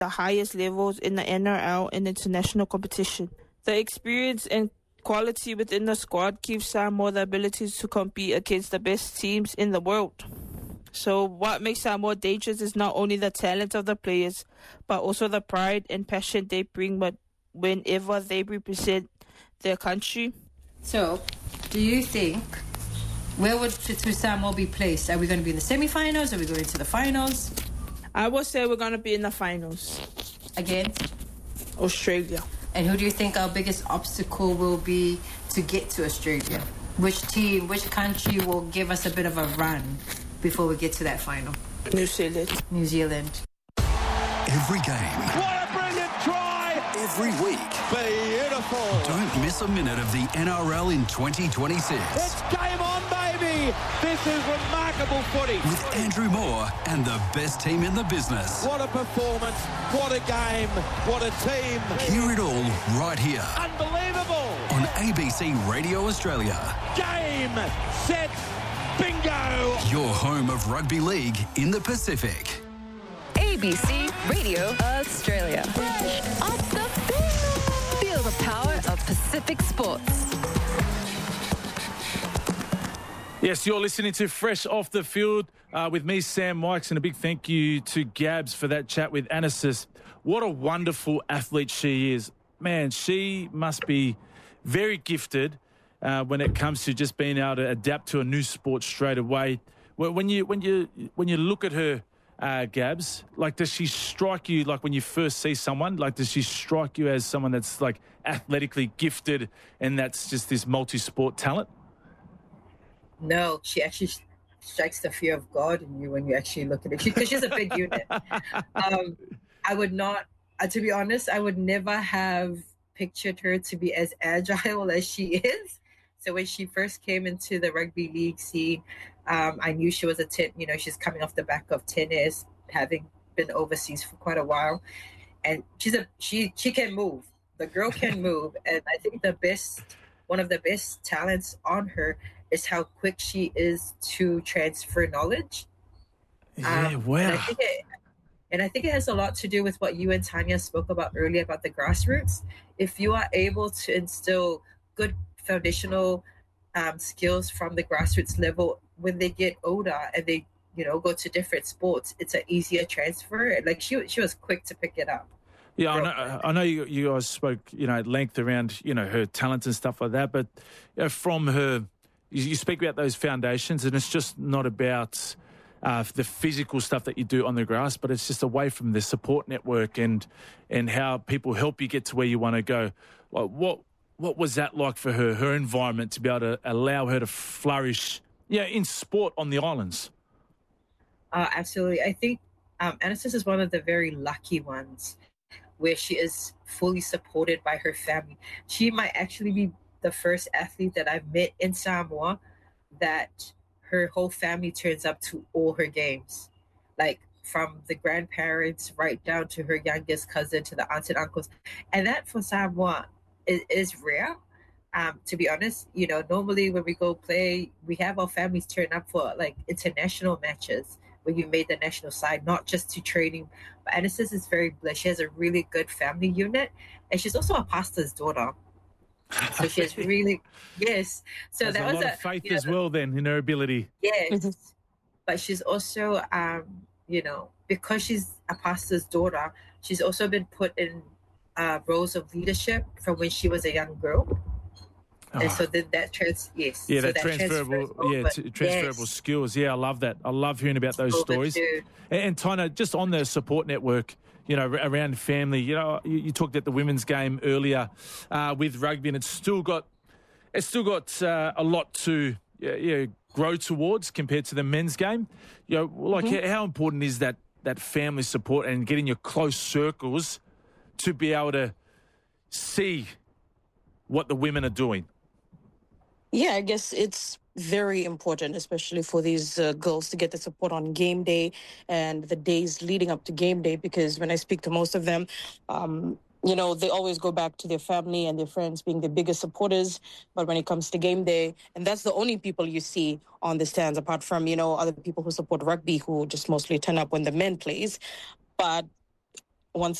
the highest levels in the NRL and international competition. The experience and quality within the squad gives Samoa the ability to compete against the best teams in the world. So what makes Samoa dangerous is not only the talent of the players, but also the pride and passion they bring whenever they represent their country. So, do you think, where would Samoa be placed? Are we going to be in the semi-finals? Are we going to the finals? I would say we're going to be in the finals. Against? Australia. And who do you think our biggest obstacle will be to get to Australia? Which team, which country will give us a bit of a run before we get to that final? New Zealand. New Zealand. Every game. What a brilliant try! Every week. Beautiful. Don't miss a minute of the NRL in 2026. It's game on, baby! This is remarkable footy. With Andrew Moore and the best team in the business. What a performance. What a game. What a team. Hear it all right here. Unbelievable. On ABC Radio Australia. Game, set, bingo. Your home of rugby league in the Pacific. ABC Radio Australia. Fresh off the field. Feel the power of Pacific Sports. Yes, you're listening to Fresh Off the Field with me, Sam Mikes, and a big thank you to Gabs for that chat with Anasis. What a wonderful athlete she is. Man, she must be very gifted when it comes to just being able to adapt to a new sport straight away. When you look at her, Gabs, like, does she strike you, like, when you first see someone, like, does she strike you as someone that's, like, athletically gifted and that's just this multi-sport talent? No, she actually strikes the fear of God in you when you actually look at it, because she's a big unit. I would not, to be honest, I would never have pictured her to be as agile as she is. So when she first came into the rugby league scene, I knew she was she's coming off the back of tennis, having been overseas for quite a while, and she can move. The girl can move, and I think one of the best talents on her is how quick she is to transfer knowledge. Yeah, wow. And I think it has a lot to do with what you and Tanya spoke about earlier about the grassroots. If you are able to instill good foundational skills from the grassroots level, when they get older and they, go to different sports, it's an easier transfer. Like she was quick to pick it up. Yeah, I know you guys spoke, at length around, her talents and stuff like that, but from her, you speak about those foundations, and it's just not about the physical stuff that you do on the grass, but it's just away from the support network and how people help you get to where you want to go. Like, what was that like for her environment, to be able to allow her to flourish, in sport on the islands? Absolutely. I think Anasis is one of the very lucky ones where she is fully supported by her family. She might actually be the first athlete that I've met in Samoa that her whole family turns up to all her games, like from the grandparents right down to her youngest cousin to the aunts and uncles. And that for Samoa is rare. To be honest, normally when we go play, we have our families turn up for like international matches where you made the national side, not just to training. But Anasis is very blessed. She has a really good family unit, and she's also a pastor's daughter. So she has really, yes. So that was a lot of faith as well, then, in her ability. Yes, but she's also, because she's a pastor's daughter, she's also been put in roles of leadership from when she was a young girl. And so then that transferable skills. Yeah, I love that. I love hearing about those stories. And Tina, just on the support network, around family, you talked at the women's game earlier with rugby, and it's still got a lot to grow towards compared to the men's game. How important is that family support and getting your close circles to be able to see what the women are doing? Yeah, I guess it's very important, especially for these girls, to get the support on game day and the days leading up to game day, because when I speak to most of them, they always go back to their family and their friends being the biggest supporters. But when it comes to game day, and that's the only people you see on the stands, apart from, other people who support rugby who just mostly turn up when the men plays. But once